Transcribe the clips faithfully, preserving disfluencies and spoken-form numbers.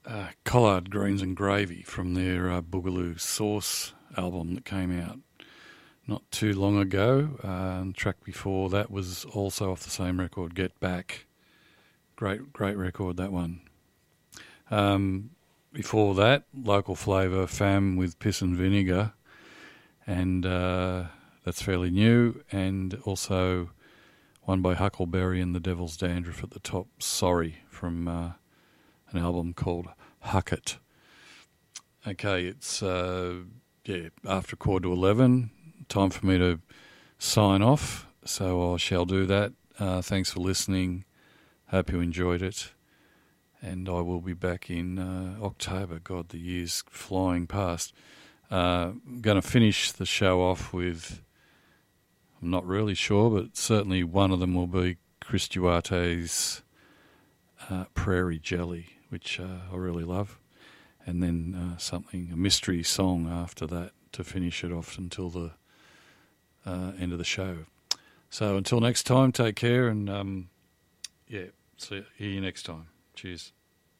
uh, Collard Greens and Gravy from their uh, Boogaloo Sauce album that came out not too long ago. Uh, and the track before that was also off the same record, Get Back. Great, great record, that one. Um, before that, local flavour, Fam with Piss and Vinegar, and uh, that's fairly new, and also one by Huckleberry and the Devil's Dandruff at the top, Sorry, from uh, an album called Huck It. Okay, it's uh, yeah after quarter to eleven. Time for me to sign off, so I shall do that. Uh, thanks for listening. Hope you enjoyed it. And I will be back in uh, October. God, the year's flying past. Uh, I'm going to finish the show off with, I'm not really sure, but certainly one of them will be Chris Duarte's uh, Prairie Jelly, which uh, I really love. And then uh, something, a mystery song after that to finish it off until the uh, end of the show. So until next time, take care, and um, yeah, see you next time. Cheers.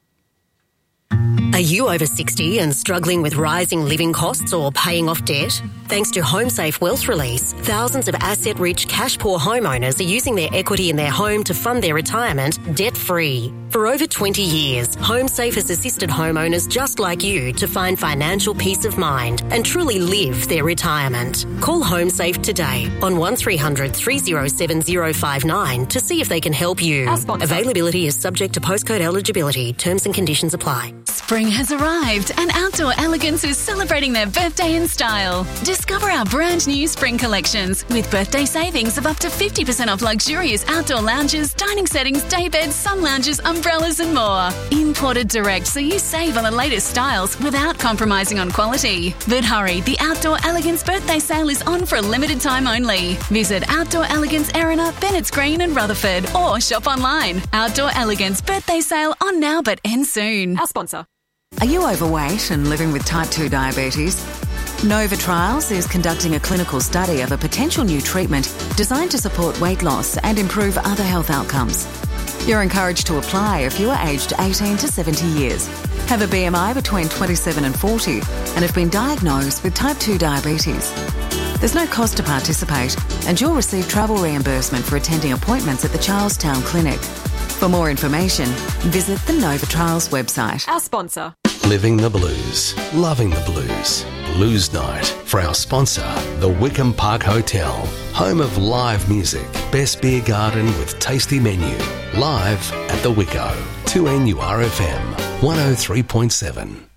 Are you over sixty and struggling with rising living costs or paying off debt? Thanks to HomeSafe Wealth Release, thousands of asset-rich, cash-poor homeowners are using their equity in their home to fund their retirement debt-free. For over twenty years, HomeSafe has assisted homeowners just like you to find financial peace of mind and truly live their retirement. Call HomeSafe today on one three hundred three oh seven oh five nine to see if they can help you. Availability is subject to postcode eligibility. Terms and conditions apply. Spring has arrived and Outdoor Elegance is celebrating their birthday in style. Discover our brand new spring collections with birthday savings of up to fifty percent off luxurious outdoor lounges, dining settings, day beds, sun lounges, umbrellas and more. Imported direct so you save on the latest styles without compromising on quality. But hurry, the Outdoor Elegance birthday sale is on for a limited time only. Visit Outdoor Elegance Erina, Bennett's Green and Rutherford or shop online. Outdoor Elegance birthday sale on now but ends soon. Our sponsor. Are you overweight and living with type two diabetes? Nova Trials is conducting a clinical study of a potential new treatment designed to support weight loss and improve other health outcomes. You're encouraged to apply if you are aged eighteen to seventy years, have a B M I between twenty-seven and forty, and have been diagnosed with type two diabetes. There's no cost to participate, and you'll receive travel reimbursement for attending appointments at the Charlestown Clinic. For more information, visit the Nova Trials website. Our sponsor. Living the Blues, loving the blues. Blues Night for our sponsor, the Wickham Park Hotel, home of live music, best beer garden with tasty menu. Live at the Wicko, two N U R F M, one oh three point seven.